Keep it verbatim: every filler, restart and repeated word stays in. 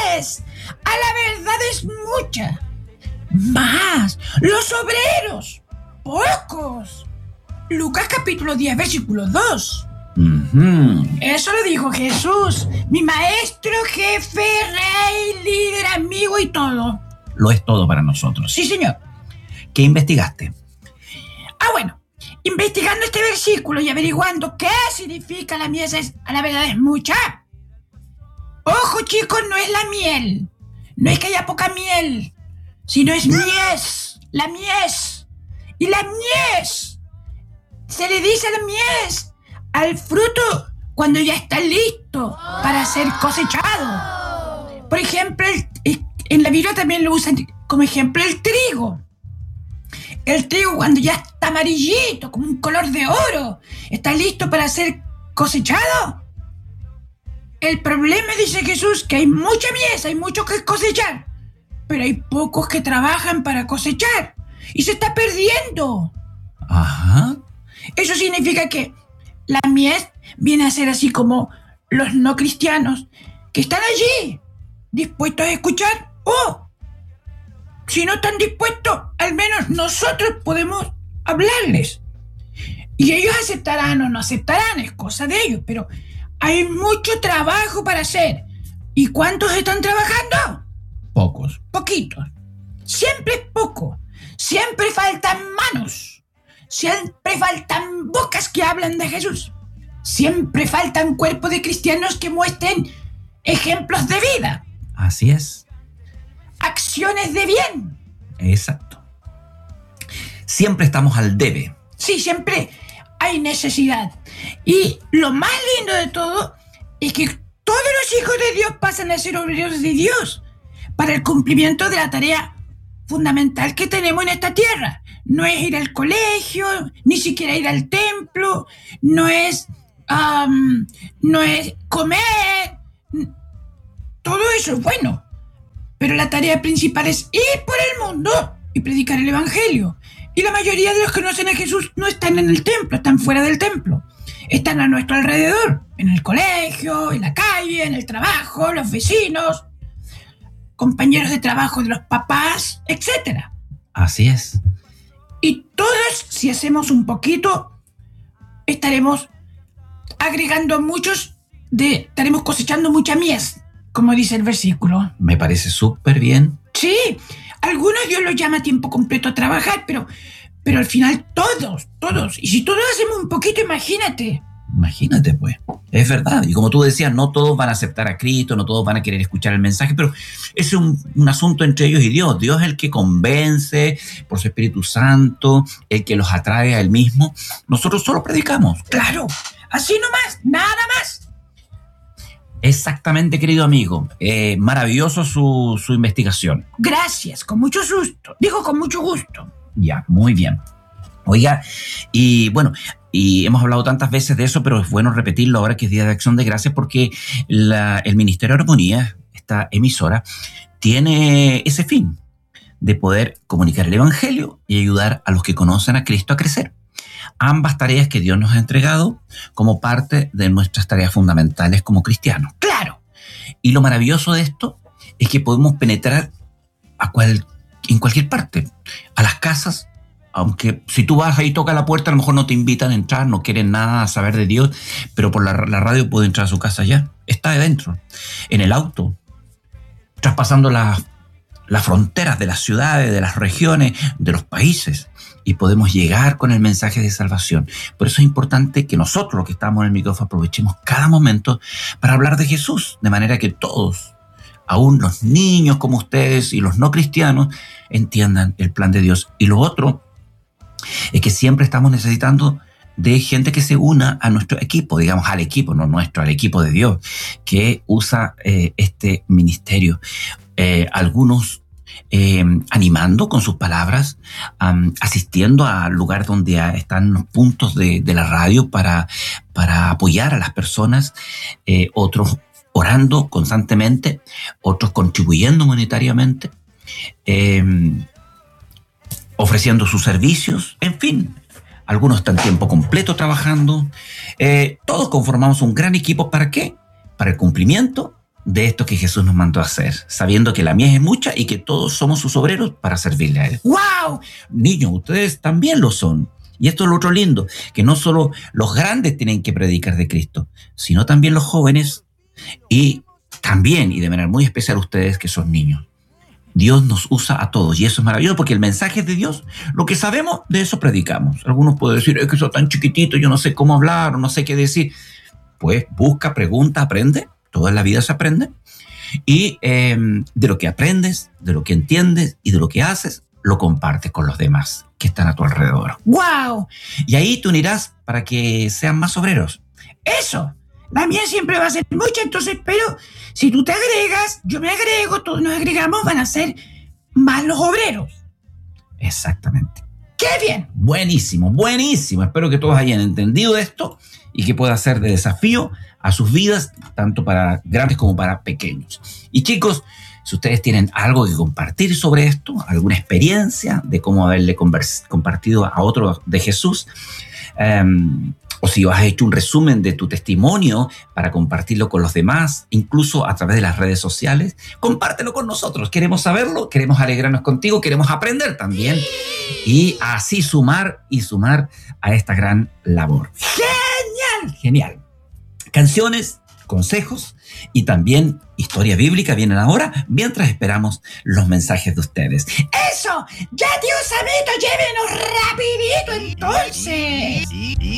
mies a la verdad es mucha, mas los obreros pocos. Lucas capítulo diez, versículo dos. Uh-huh. Eso lo dijo Jesús, mi maestro, jefe, rey, líder, amigo y todo. Lo es todo para nosotros. Sí, señor. ¿Qué investigaste? Ah, bueno, investigando este versículo y averiguando qué significa la mies es, a la verdad es mucha. Ojo, chicos, no es la miel. No es que haya poca miel, sino es mies, la mies. Y la mies se le dice a la mies al fruto cuando ya está listo para ser cosechado. Por ejemplo, el, en la Biblia también lo usan como ejemplo el trigo. El trigo cuando ya está amarillito, como un color de oro, está listo para ser cosechado. El problema, dice Jesús, que hay mucha mies, hay mucho que cosechar, pero hay pocos que trabajan para cosechar y se está perdiendo. Ajá. Eso significa que la mies viene a ser así como los no cristianos que están allí, dispuestos a escuchar, o si no están dispuestos, al menos nosotros podemos hablarles. Y ellos aceptarán o no aceptarán, es cosa de ellos, pero hay mucho trabajo para hacer. ¿Y cuántos están trabajando? Pocos. Poquitos. Siempre es poco. Siempre faltan manos. Siempre faltan bocas que hablan de Jesús. Siempre faltan cuerpos de cristianos que muestren ejemplos de vida. Así es. Acciones de bien. Exacto. Siempre estamos al debe. Sí, siempre hay necesidad. Y lo más lindo de todo es que todos los hijos de Dios pasan a ser obreros de Dios para el cumplimiento de la tarea fundamental que tenemos en esta tierra. No es ir al colegio, ni siquiera ir al templo, no es, um, no es comer. Todo eso es bueno, pero la tarea principal es ir por el mundo y predicar el evangelio. Y la mayoría de los que conocen a Jesús no están en el templo, están fuera del templo. Están a nuestro alrededor, en el colegio, en la calle, en el trabajo, los vecinos, compañeros de trabajo de los papás, etcétera. Así es. Y todos, si hacemos un poquito, estaremos agregando muchos, de, estaremos cosechando mucha mies, como dice el versículo. Me parece súper bien. Sí, algunos Dios los llama a tiempo completo a trabajar, pero, pero al final todos, todos. Y si todos hacemos un poquito, imagínate. Imagínate, pues. Es verdad. Y como tú decías, no todos van a aceptar a Cristo, no todos van a querer escuchar el mensaje, pero es un, un asunto entre ellos y Dios. Dios es el que convence por su Espíritu Santo, el que los atrae a Él mismo. Nosotros solo predicamos. Claro, así nomás, nada más. Exactamente, querido amigo. Eh, maravilloso su, su investigación. Gracias, con mucho gusto. Digo, con mucho gusto. Ya, muy bien. Oiga, y bueno, y hemos hablado tantas veces de eso, pero es bueno repetirlo ahora que es Día de Acción de Gracias, porque la, el Ministerio de Armonía, esta emisora, tiene ese fin de poder comunicar el Evangelio y ayudar a los que conocen a Cristo a crecer. Ambas tareas que Dios nos ha entregado como parte de nuestras tareas fundamentales como cristianos. Claro. Y lo maravilloso de esto es que podemos penetrar a cual, en cualquier parte, a las casas. Aunque si tú vas ahí, toca la puerta, a lo mejor no te invitan a entrar, no quieren nada a saber de Dios, pero por la, la radio puede entrar a su casa ya. Está adentro, en el auto, traspasando las, las fronteras de las ciudades, de las regiones, de los países, y podemos llegar con el mensaje de salvación. Por eso es importante que nosotros, los que estamos en el micrófono, aprovechemos cada momento para hablar de Jesús, de manera que todos, aún los niños como ustedes y los no cristianos, entiendan el plan de Dios. Y lo otro es que siempre estamos necesitando de gente que se una a nuestro equipo, digamos al equipo, no nuestro, al equipo de Dios, que usa eh, este ministerio. Eh, algunos eh, animando con sus palabras, um, asistiendo a lugares donde están los puntos de, de la radio para, para apoyar a las personas, eh, otros orando constantemente, otros contribuyendo monetariamente, eh, ofreciendo sus servicios, en fin, algunos están tiempo completo trabajando. Eh, todos conformamos un gran equipo. ¿Para qué? Para el cumplimiento de esto que Jesús nos mandó a hacer, sabiendo que la mies es mucha y que todos somos sus obreros para servirle a Él. ¡Wow! Niños, ustedes también lo son. Y esto es lo otro lindo, que no solo los grandes tienen que predicar de Cristo, sino también los jóvenes y también, y de manera muy especial ustedes que son niños. Dios nos usa a todos y eso es maravilloso porque el mensaje es de Dios. Lo que sabemos, de eso predicamos. Algunos pueden decir, es que soy tan chiquitito, yo no sé cómo hablar o no sé qué decir. Pues busca, pregunta, aprende. Toda la vida se aprende. Y eh, de lo que aprendes, de lo que entiendes y de lo que haces, lo compartes con los demás que están a tu alrededor. ¡Wow! Y ahí te unirás para que sean más obreros. ¡Eso! La mía siempre va a ser mucha, entonces, pero si tú te agregas, yo me agrego, todos nos agregamos, van a ser más los obreros. Exactamente. ¡Qué bien! Buenísimo, buenísimo. Espero que todos hayan entendido esto y que pueda ser de desafío a sus vidas, tanto para grandes como para pequeños. Y chicos, si ustedes tienen algo que compartir sobre esto, alguna experiencia de cómo haberle convers- compartido a otro de Jesús, um, o si has hecho un resumen de tu testimonio para compartirlo con los demás, incluso a través de las redes sociales, compártelo con nosotros. Queremos saberlo, queremos alegrarnos contigo, queremos aprender también y así sumar y sumar a esta gran labor. ¡Genial! Genial. Canciones, consejos y también historia bíblica vienen ahora mientras esperamos los mensajes de ustedes. ¡Eso! ¡Ya, tío Samito, llévenos rapidito entonces!